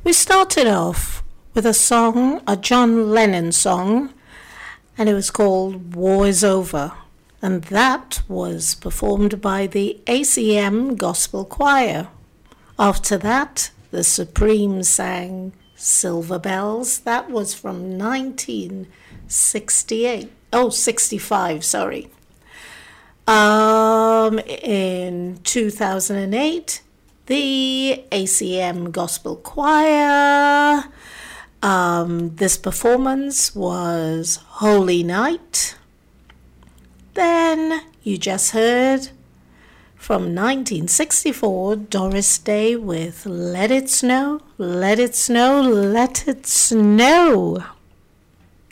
We started off with a John Lennon song, and it was called War Is Over. And that was performed by the ACM Gospel Choir. After that, the Supremes sang Silver Bells. That was from 65, sorry. In 2008, the ACM Gospel Choir. This performance was Holy Night. Then you just heard from 1964, Doris Day with Let It Snow, Let It Snow, Let It Snow.